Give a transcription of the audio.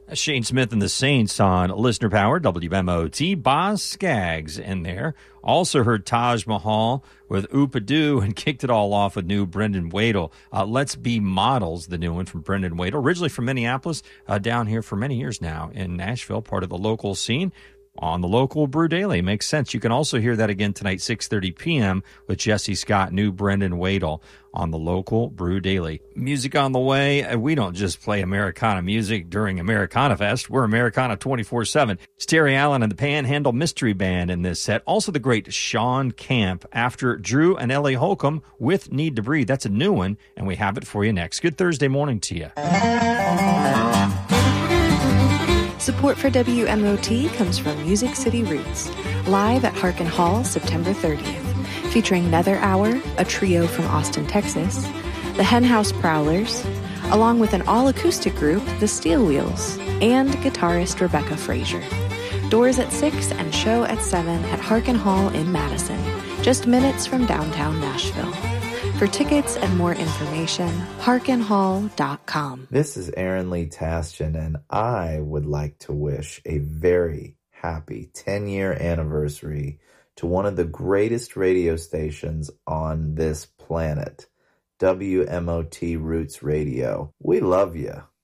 Shane Smith and the Saints on Listener Power, WMOT. Boz Scaggs in there. Also heard Taj Mahal with Oopadoo and kicked it all off with new Brendan Wadle. Let's Be Models, the new one from Brendan Wadle. Originally from Minneapolis, down here for many years now in Nashville, part of the local scene. On the local Brew Daily. Makes sense. You can also hear that again tonight, 6:30 p.m. with Jesse Scott, new Brendan Wadle on the local Brew Daily. Music on the way. We don't just play Americana music during Americana Fest. We're Americana 24/7. It's Terry Allen and the Panhandle Mystery Band in this set. Also the great Sean Camp after Drew and Ellie Holcomb with Need to Breathe. That's a new one, and we have it for you next. Good Thursday morning to you. Support for WMOT comes from Music City Roots, live at Harkin Hall September 30th, featuring Nether Hour, a trio from Austin, Texas, the Henhouse Prowlers, along with an all-acoustic group, the Steel Wheels, and guitarist Rebecca Frazier. Doors at 6 and show at 7 at Harkin Hall in Madison, just minutes from downtown Nashville. For tickets and more information, harkinhall.com. This is Aaron Lee Tasjan, and I would like to wish a very happy 10-year anniversary to one of the greatest radio stations on this planet, WMOT Roots Radio. We love you.